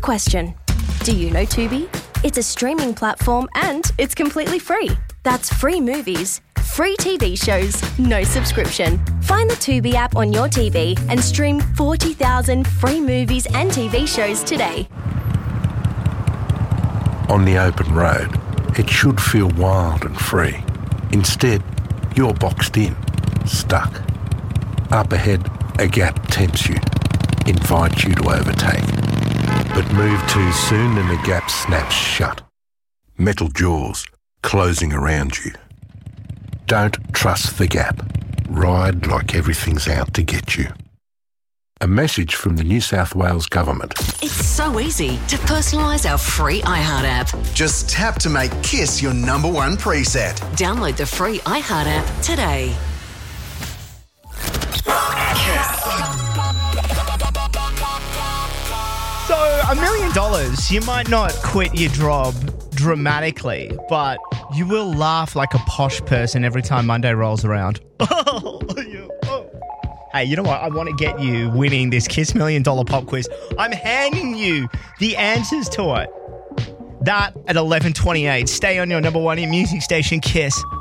Quick question. Do you know Tubi? It's a streaming platform and it's completely free. That's free movies, free TV shows, no subscription. Find the Tubi app on your TV and stream 40,000 free movies and TV shows today. On the open road, it should feel wild and free. Instead, you're boxed in, stuck. Up ahead, a gap tempts you, invites you to overtake. But move too soon and the gap snaps shut. Metal jaws closing around you. Don't trust the gap. Ride like everything's out to get you. A message from the New South Wales Government. It's so easy to personalise our free iHeart app. Just tap to make Kiss your number one preset. Download the free iHeart app today. So, $1 million, you might not quit your job dramatically, but you will laugh like a posh person every time Monday rolls around. Hey, you know what? I want to get you winning this Kiss $1 Million Pop Quiz. I'm handing you the answers to it. That at 11:28. Stay on your number one in music station, Kiss.